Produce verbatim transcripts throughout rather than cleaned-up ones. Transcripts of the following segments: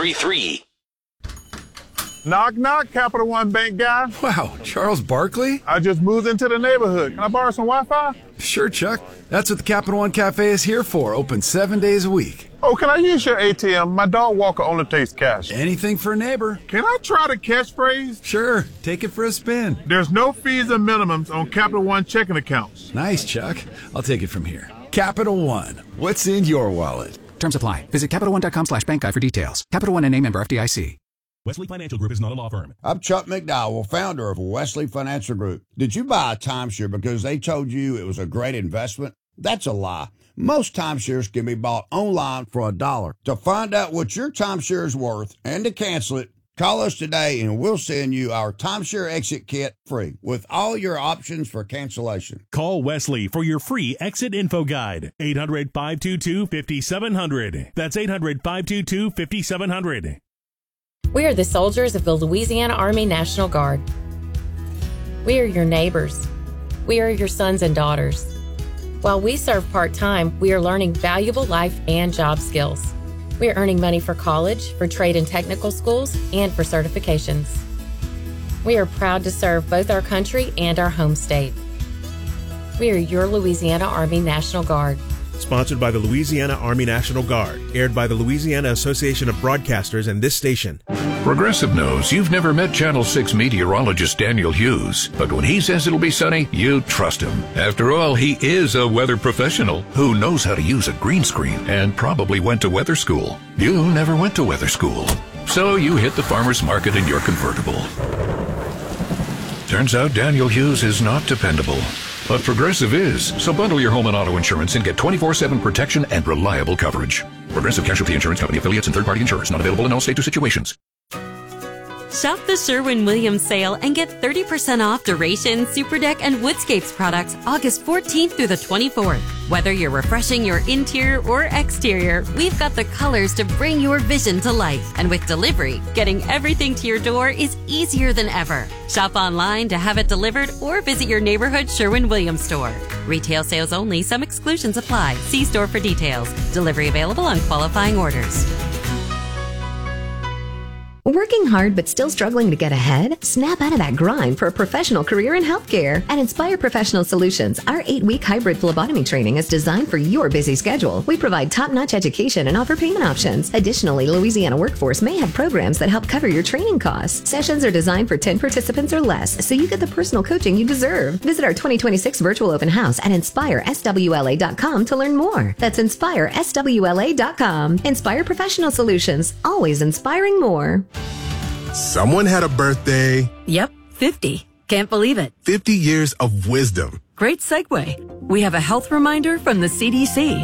three three. Knock, knock, Capital One Bank guy. Wow, Charles Barkley? I just moved into the neighborhood. Can I borrow some Wi-Fi? Sure, Chuck. That's what the Capital One Cafe is here for, open seven days a week. Oh, can I use your A T M? My dog walker only takes cash. Anything for a neighbor. Can I try the catchphrase? Sure, take it for a spin. There's no fees and minimums on Capital One checking accounts. Nice, Chuck. I'll take it from here. Capital One, what's in your wallet? Terms apply. Visit CapitalOne.com slash bank guide for details. Capital One N A member F D I C. Wesley Financial Group is not a law firm. I'm Chuck McDowell, founder of Wesley Financial Group. Did you buy a timeshare because they told you it was a great investment? That's a lie. Most timeshares can be bought online for a dollar. To find out what your timeshare is worth and to cancel it, call us today and we'll send you our timeshare exit kit free with all your options for cancellation. Call Wesley for your free exit info guide. eight hundred, five two two, five seven zero zero. That's eight hundred, five two two, five seven zero zero. We are the soldiers of the Louisiana Army National Guard. We are your neighbors. We are your sons and daughters. While we serve part-time, we are learning valuable life and job skills. We are earning money for college, for trade and technical schools, and for certifications. We are proud to serve both our country and our home state. We are your Louisiana Army National Guard. Sponsored by the Louisiana Army National Guard. Aired by the Louisiana Association of Broadcasters and this station. Progressive knows you've never met Channel six meteorologist Daniel Hughes, but when he says it'll be sunny, you trust him. After all, he is a weather professional who knows how to use a green screen and probably went to weather school. You never went to weather school, so you hit the farmer's market in your convertible. Turns out Daniel Hughes is not dependable. But Progressive is, so bundle your home and auto insurance and get twenty-four seven protection and reliable coverage. Progressive Casualty Insurance Company affiliates and third-party insurers not available in all states or situations. Shop the Sherwin-Williams sale and get thirty percent off Duration, Superdeck, and Woodscapes products August fourteenth through the twenty-fourth. Whether you're refreshing your interior or exterior, we've got the colors to bring your vision to life. And with delivery, getting everything to your door is easier than ever. Shop online to have it delivered or visit your neighborhood Sherwin-Williams store. Retail sales only. Some exclusions apply. See store for details. Delivery available on qualifying orders. Working hard but still struggling to get ahead? Snap out of that grind for a professional career in healthcare. At Inspire Professional Solutions, our eight-week hybrid phlebotomy training is designed for your busy schedule. We provide top-notch education and offer payment options. Additionally, Louisiana Workforce may have programs that help cover your training costs. Sessions are designed for ten participants or less, so you get the personal coaching you deserve. Visit our twenty twenty-six virtual open house at inspire s w l a dot com to learn more. That's inspire s w l a dot com. Inspire Professional Solutions, always inspiring more. Someone had a birthday. Yep, fifty. Can't believe it. fifty years of wisdom. Great segue. We have a health reminder from the C D C.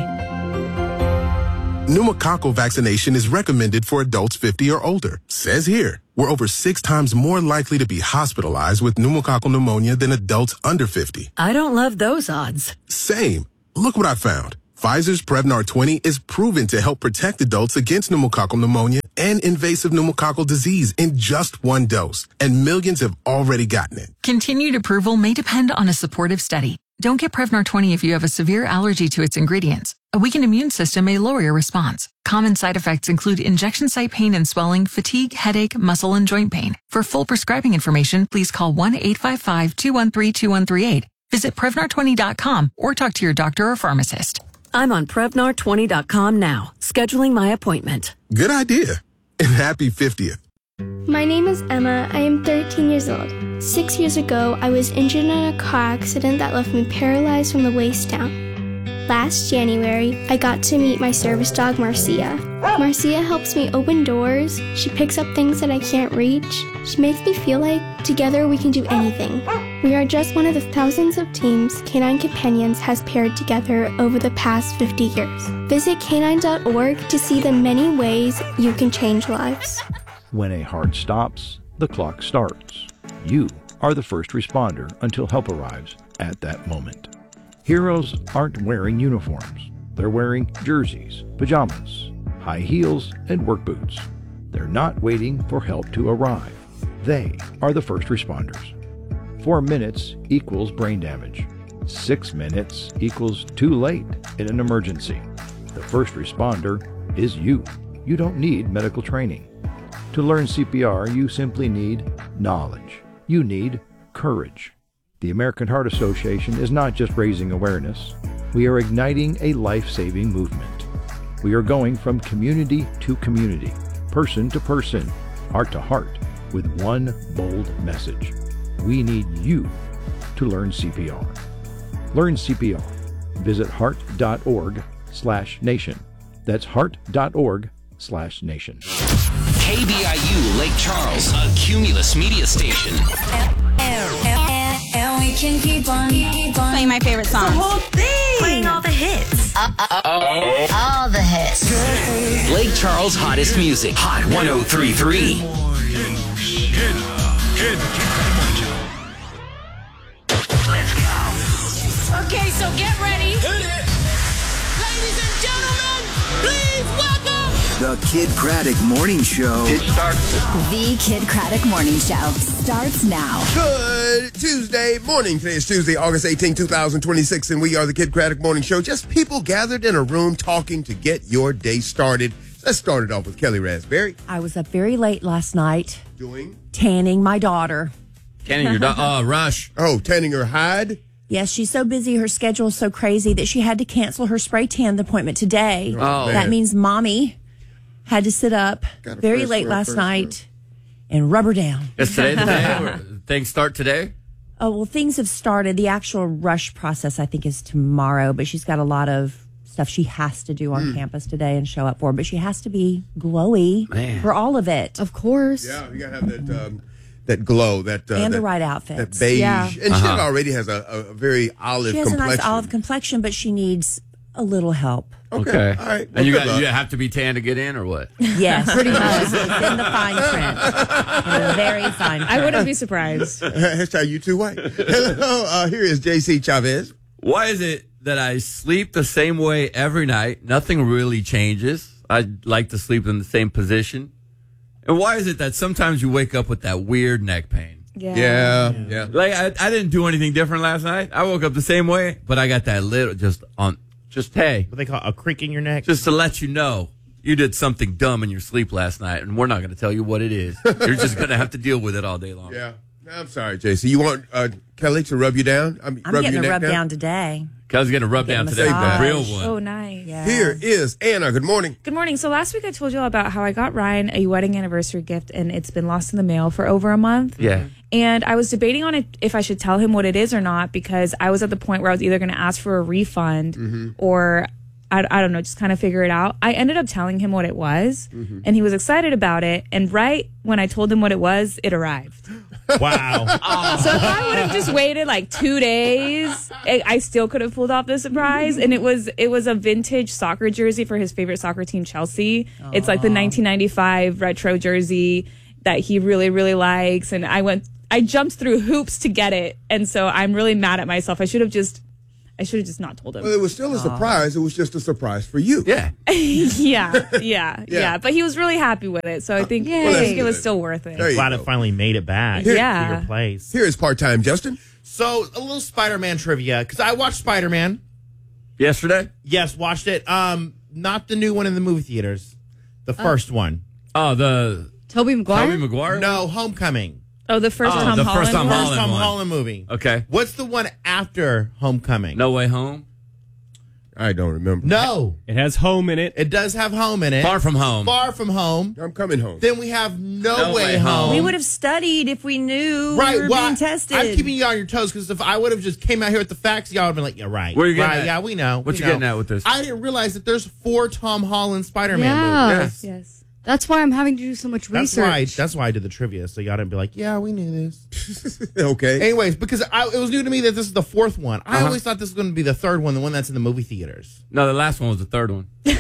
Pneumococcal vaccination is recommended for adults fifty or older. Says here, we're over six times more likely to be hospitalized with pneumococcal pneumonia than adults under fifty. I don't love those odds. Same. Look what I found. Pfizer's Prevnar twenty is proven to help protect adults against pneumococcal pneumonia and invasive pneumococcal disease in just one dose, and millions have already gotten it. Continued approval may depend on a supportive study. Don't get Prevnar twenty if you have a severe allergy to its ingredients. A weakened immune system may lower your response. Common side effects include injection site pain and swelling, fatigue, headache, muscle, and joint pain. For full prescribing information, please call one eight five five, two one three, two one three eight. Visit Prevnar twenty dot com or talk to your doctor or pharmacist. I'm on Prevnar twenty dot com now, scheduling my appointment. Good idea. And happy fiftieth. My name is Emma. I am thirteen years old. Six years ago, I was injured in a car accident that left me paralyzed from the waist down. Last January, I got to meet my service dog, Marcia. Marcia helps me open doors. She picks up things that I can't reach. She makes me feel like together we can do anything. We are just one of the thousands of teams Canine Companions has paired together over the past fifty years. Visit canine dot org to see the many ways you can change lives. When a heart stops, the clock starts. You are the first responder until help arrives at that moment. Heroes aren't wearing uniforms. They're wearing jerseys, pajamas, high heels, and work boots. They're not waiting for help to arrive. They are the first responders. Four minutes equals brain damage. Six minutes equals too late in an emergency. The first responder is you. You don't need medical training. To learn C P R, you simply need knowledge. You need courage. The American Heart Association is not just raising awareness. We are igniting a life-saving movement. We are going from community to community, person to person, heart to heart, with one bold message. We need you to learn C P R. Learn C P R. Visit heart.org slash nation. That's heart.org slash nation. K B I U Lake Charles, a Cumulus media station. And we can keep on, keep on playing my favorite songs. The whole thing. Playing all the hits. Uh, uh, uh, all the hits. Lake Charles' hottest music. Hot one oh three point three. Let's go. Okay, so get ready. Hit it. Ladies and gentlemen, please welcome the Kid Craddock Morning Show. It starts. The Kid Craddock Morning Show starts now. Good Tuesday morning. Today is Tuesday, August eighteenth, twenty twenty-six, and we are the Kid Craddock Morning Show. Just people gathered in a room talking to get your day started. Let's start it off with Kelly Raspberry. I was up very late last night. Doing? Tanning my daughter. Tanning your daughter? Oh, Rush. Oh, tanning her hide? Yes, she's so busy. Her schedule is so crazy that she had to cancel her spray tan appointment today. Oh, that man. means Mommy had to sit up Gotta very first late word, last first night and rub her down. Is today the day? Or things start today? Oh, well, things have started. The actual rush process, I think, is tomorrow, but she's got a lot of stuff she has to do on Mm. campus today and show up for, but she has to be glowy Man. for all of it. Of course. Yeah, you got to have that um, that glow. that uh, And the that- right outfit. That beige. Yeah. And she Uh-huh. already has a, a, a very olive She has complexion. a nice olive complexion, but she needs a little help. Okay. All right. And you Well, got good you luck. have to be tan to get in, or what? Yes, pretty much. It's in the fine print. In the very fine print. I wouldn't be surprised. Hashtag you too white. Hello, uh, here is J C Chavez. Why is it that I sleep the same way every night? Nothing really changes. I like to sleep in the same position. And why is it that sometimes you wake up with that weird neck pain? Yeah. Yeah, yeah. Like I, I didn't do anything different last night. I woke up the same way, but I got that little just on just hey. What they call a creak in your neck? Just to let you know you did something dumb in your sleep last night, and we're not going to tell you what it is. You're just going to have to deal with it all day long. Yeah. I'm sorry, J C. You want uh, Kelly to rub you down? I mean, I'm rub getting your a neck rub down, today. Kelly's getting a rub Getting down a today. The massage. real one. Oh, nice. Yeah. Here is Anna. Good morning. Good morning. So last week I told you all about how I got Ryan a wedding anniversary gift, and it's been lost in the mail for over a month. Yeah. And I was debating on it if I should tell him what it is or not, because I was at the point where I was either going to ask for a refund Mm-hmm. or I, I don't know, just kind of figure it out. I ended up telling him what it was, Mm-hmm. and he was excited about it. And right when I told him what it was, it arrived. Wow. So if I would have just waited like two days, I I still could have pulled off the surprise. And it was it was a vintage soccer jersey for his favorite soccer team, Chelsea. It's like the nineteen ninety-five retro jersey that he really, really likes. And I went, I jumped through hoops to get it. And so I'm really mad at myself. I should have just, I should have just not told him. Well, it was still a surprise. It was just a surprise for you. Yeah. yeah, yeah, yeah, Yeah. But he was really happy with it. So I think, Well, I that's think it was good. still worth it. There you Glad go. it finally made it back Here- to Yeah. your place. Here is part-time Justin. So, a little Spider-Man trivia, because I watched Spider-Man. Yesterday? Yes, watched it. Um, Not the new one in the movie theaters. The first one. Oh, the Tobey Maguire? Tobey Maguire? No, Homecoming. Oh, the first Oh, Tom the Holland first Tom one? First Holland Tom one. Holland movie. Okay. What's the one after Homecoming? No Way Home? I don't remember. No. It has home in it. It does have home in it. Far From Home. Far From Home. I'm coming home. Then we have No, No Way, Way Home. Home. We would have studied if we knew Right, we were well, being tested. I'm keeping you on your toes because if I would have just came out here with the facts, y'all would have been like, yeah, right. Where you getting right, at? Yeah, we know. What we you know. getting at with this? I didn't realize that there's four Tom Holland Spider-Man Yeah. movies. Yes. That's why I'm having to do so much That's research. why, that's why I did the trivia, so y'all didn't be like, yeah, we knew this. Okay. Anyways, because I, it was new to me that this is the fourth one. I Uh-huh. always thought this was going to be the third one, the one that's in the movie theaters. No, the last one was the third one. Yeah,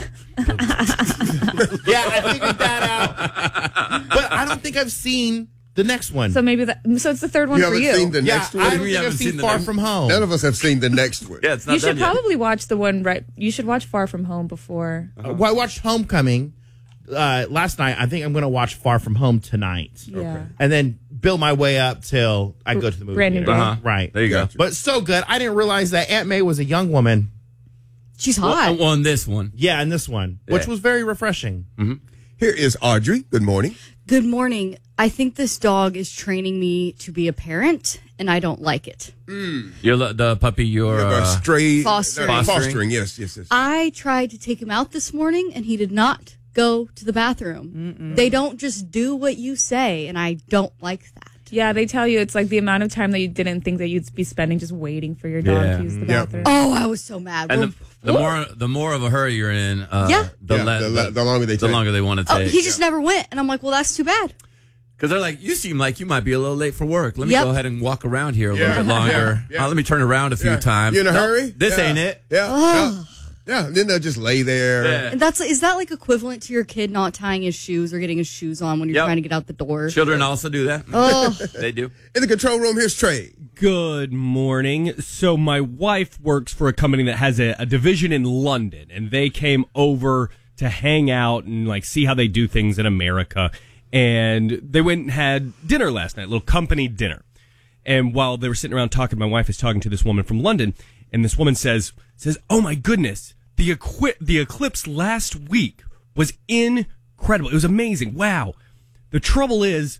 I figured that out. But I don't think I've seen the next one. So maybe that, so it's the third one You for haven't you. seen the yeah, next I one? don't We think haven't I've seen seen the Far next- From Home. None of us have seen the next one. Yeah, it's not You should done yet. probably watch the one right. You should watch Far From Home before. Uh, well, I watched Homecoming uh, last night. I think I'm going to watch Far From Home tonight. Yeah. And then build my way up till I go to the movie Brand new theater. day. Uh-huh. Right. There you go. Gotcha. But so good. I didn't realize that Aunt May was a young woman. She's hot. Well, on this one. Yeah, in this one, which Yeah. was very refreshing. Mm-hmm. Here is Audrey. Good morning. Good morning. I think this dog is training me to be a parent, and I don't like it. Mm. You're the, the puppy you're uh, stray Fostering. fostering. Fostering, yes, yes, yes. I tried to take him out this morning, and he did not go to the bathroom. Mm-mm. They don't just do what you say, and I don't like that. Yeah, they tell you it's like the amount of time that you didn't think that you'd be spending just waiting for your dog Yeah. to use the Yeah. bathroom. Oh, I was so mad. And Well, the, the more the more of a hurry you're in, uh, Yeah. the, Yeah, le- the the, le- the longer they the take. longer they want to oh, take. he just never went, and I'm like, well, that's too bad. Because they're like, you seem like you might be a little late for work. Let me Yep. go ahead and walk around here a Yeah. little bit longer. Yeah. Yeah. Uh, let me turn around a few Yeah. times. You in a No, hurry? This Yeah. ain't it. Yeah. Oh. Yeah. Yeah, and then they'll just lay there. Yeah. And that's is that like equivalent to your kid not tying his shoes or getting his shoes on when you're Yep. trying to get out the door? Children also do that. Oh. They do. In the control room, here's Trey. Good morning. So my wife works for a company that has a, a division in London, and they came over to hang out and like see how they do things in America. And they went and had dinner last night, a little company dinner. And while they were sitting around talking, my wife is talking to this woman from London, and this woman says, says, "Oh my goodness, the equi- the eclipse last week was incredible. It was amazing. Wow. The trouble is,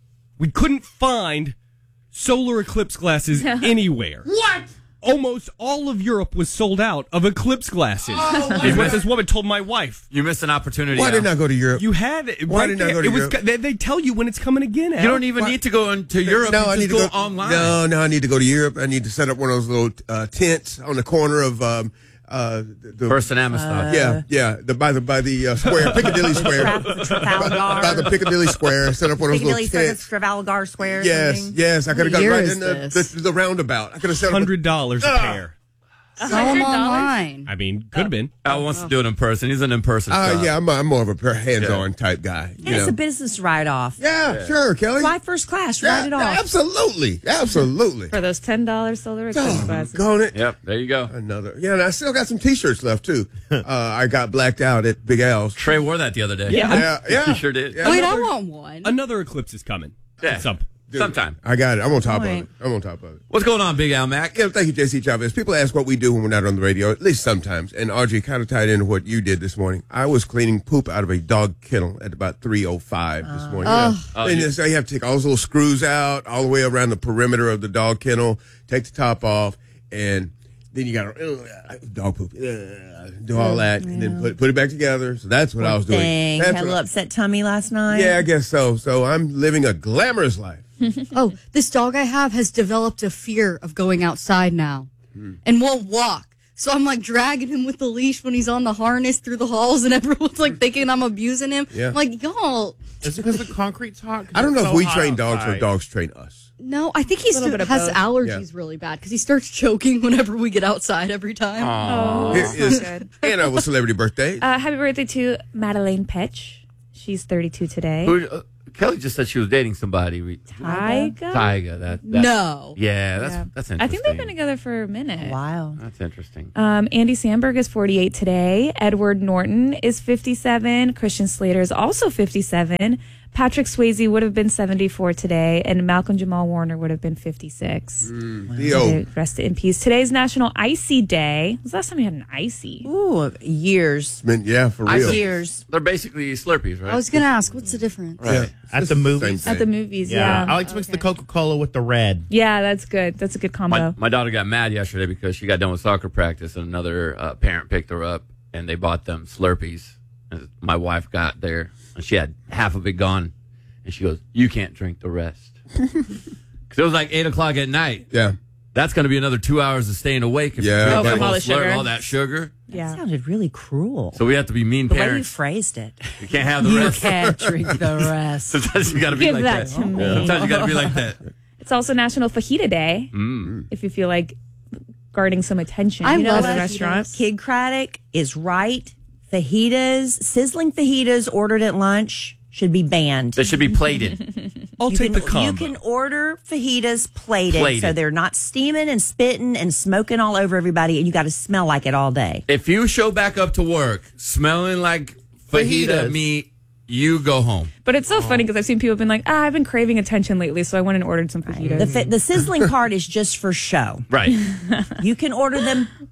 we couldn't find solar eclipse glasses anywhere. What? Almost all of Europe was sold out of eclipse glasses. Oh, is what this woman told my wife. You missed an opportunity. Why Al. didn't I go to Europe? You had it. Why right didn't I there. go to it was, Europe? They, they tell you when it's coming again, Al. You don't even Why- need to go into Europe. No, you I just need to go, go online. No, no, I need to go to Europe. I need to set up one of those little uh, tents on the corner of um, uh, the First and Amistad. yeah, yeah, the by the by the uh, square Piccadilly Square, Trafalgar. by, by the Piccadilly Square. Set up one of those Piccadilly little Circus, tents. Trafalgar Square. Yes, something. yes, I could have What got year right is in the, this? the, the roundabout. I could have set up Hundred dollars a Ah. pair. Sell them online. I mean, could have been. Al wants to do it in person. He's an in-person Uh, shop. yeah, I'm, I'm more of a per- hands-on type guy. And You it's know? a business write-off. yeah, sure, Kelly. Fly first class, Yeah, write it off. absolutely, absolutely. For those ten dollars solar eclipse glasses. Going it. Yep, there you go. Another. Yeah, and I still got some T-shirts left too. uh, I got blacked out at Big Al's. Trey wore that the other day. Yeah. Yeah, yeah. He sure did. Yeah. Wait, I want one. Another eclipse is coming. Yeah. Some. Dude, Sometime. I got it. I'm on top Right. of it. I'm on top of it. What's going on, Big Al Mac? Yeah, thank you, J C Chavez. People ask what we do when we're not on the radio, at least sometimes. And Audrey kind of tied into what you did this morning. I was cleaning poop out of a dog kennel at about three oh five this morning. Yeah. Oh, and you- so you have to take all those little screws out, all the way around the perimeter of the dog kennel, take the top off, and then you got to uh, dog poop, uh, do all that, and then put, put it back together. So that's what I was doing. Thing. That's Had a what little I- upset tummy last night. yeah, I guess so. So I'm living a glamorous life. Oh, this dog I have has developed a fear of going outside now and won't walk. So I'm like dragging him with the leash when he's on the harness through the halls, and everyone's like thinking I'm abusing him. Yeah. I'm like, y'all, Is it because the concrete's hot? 'Cause I don't know it's if so we hot train dogs or outside. dogs train us. no, I think he Little bit of has both. allergies really bad because he starts choking whenever we get outside every time. Oh, Here so is good. Anna with celebrity birthday. Uh, happy birthday to Madeleine Petch. She's thirty-two today. Who, uh, Kelly just said she was dating somebody. We, Tyga? Tyga. That, that, No. Yeah, that's Yeah. that's interesting. I think they've been together for a minute. Wow. That's interesting. Um, Andy Samberg is forty-eight today. Edward Norton is fifty-seven. Christian Slater is also fifty-seven. Patrick Swayze would have been seventy-four today, and Malcolm Jamal Warner would have been fifty-six. Mm, Theo. Rest in peace. Today's National Icy Day. When was the last time you had an icy? Ooh, years. Man, yeah, for real. Years. They're basically Slurpees, right? I was going to ask, what's the difference? Right. At the movies. Same At the movies, Yeah, yeah. I like to mix the Coca Cola with the red. Yeah, that's good. That's a good combo. My, my daughter got mad yesterday because she got done with soccer practice and another uh, parent picked her up and they bought them Slurpees. And my wife got there and she had half of it gone. And she goes, "You can't drink the rest." Because it was like eight o'clock at night. Yeah. That's going to be another two hours of staying awake. If Yeah. you drink Oh, that from all whole the slur- sugar? all that sugar. yeah. That sounded really cruel. So we have to be mean the way you parents. phrased it. You can't have the You rest. can't drink the rest. Sometimes you got to be Give like that that. to me. Sometimes you got to be like that. It's also National Fajita Day. Mm. If you feel like guarding some attention, I you know, love at a fajitas. restaurant. Kid Craddock is right. Fajitas, sizzling fajitas ordered at lunch should be banned. They should be plated. I'll you take can, the combo. You can order fajitas plated, Plated. so they're not steaming and spitting and smoking all over everybody, and you got to smell like it all day. If you show back up to work smelling like fajita Fajitas. meat, you go home. But it's so funny because I've seen people have been like, ah, I've been craving attention lately, so I went and ordered some fajitas. The, fi- the sizzling part is just for show. Right. You can order them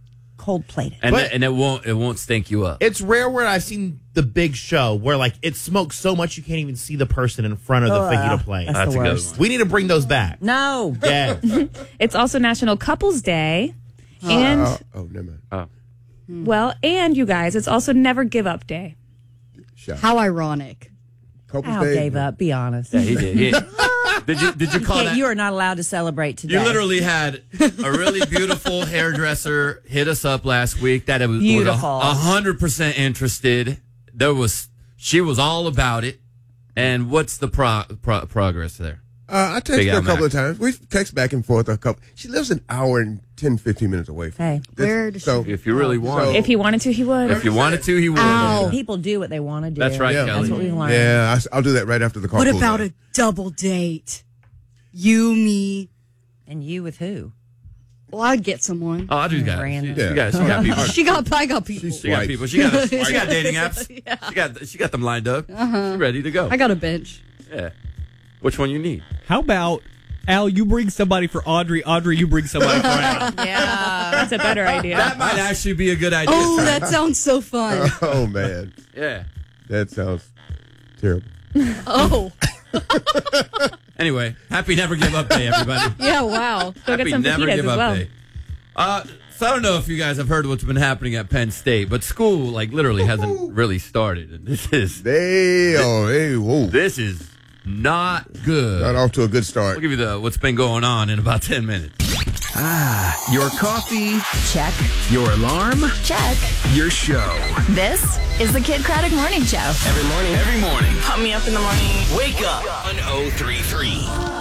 cold plated. And But- it, and it won't it won't stink you up. It's rare where I've seen the big show where like it smokes so much you can't even see the person in front of the Ugh, fajita plane. that's the a good worst. one. We need to bring those back. No. Yeah. It's also National Couples Day. And, Oh, oh, never mind. Oh. well, and you guys, it's also Never Give Up Day. Shot. How ironic. Couples Al Day. gave up. Be honest. Yeah, he did. He- did you did you You, call can't- that? you are not allowed to celebrate today. You literally had a really beautiful hairdresser hit us up last week that it was Beautiful. was a hundred percent interested. There was she was all about it. And what's the pro, pro, progress there? Uh, I texted Big her Al a couple Mac. of times. We text back and forth a couple. She lives an hour and ten, fifteen minutes away from Hey, me. where does so, If you really want, So- If he wanted to, he would. if you wanted to, he would. Ow. people do what they want to do. That's right, Yeah. Kelly. That's what we learned. Yeah, I, will do that right after the call. What about a double date? You, me. And you with who? Well, I'd get someone. Oh, Audrey's got it. She, Random. she Yeah. got she got people. She got, I got people. She got people. She got she got dating apps. She got she got them lined up. Uh-huh. She's ready to go. I got a bench. Yeah. Which one you need? How about Al? You bring somebody for Audrey. Audrey, you bring somebody for Al. Yeah, that's a better idea. That might actually be a good idea. Oh, that sounds so fun. Oh, man. Yeah. That sounds terrible. Oh, Anyway, happy Never Give Up Day, everybody. Yeah, wow. Go get Happy some Never fajitas Give as Up well. Day. Uh, so I don't know if you guys have heard what's been happening at Penn State, but school like literally hasn't really started, and this is They, oh, hey, whoa. this is not good. Got off to a good start. I'll give you the what's been going on in about ten minutes. Ah, your coffee, Check. your alarm, Check. your show. This is the Kid Craddock Morning Show. Every morning. Every morning. Pump me up in the morning. Wake up on oh three three.